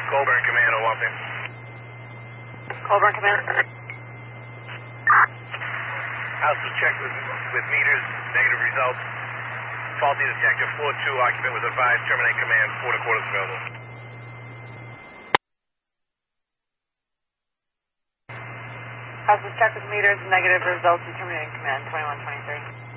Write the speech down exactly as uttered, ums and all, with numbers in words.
Colburn Command, oh one. Colburn Command. House was checked with, with meters, negative results. Faulty detector, floor two, occupant was advised, terminate command, four to quarters available. House was checked with meters, negative results, and terminating command, twenty-one twenty-three.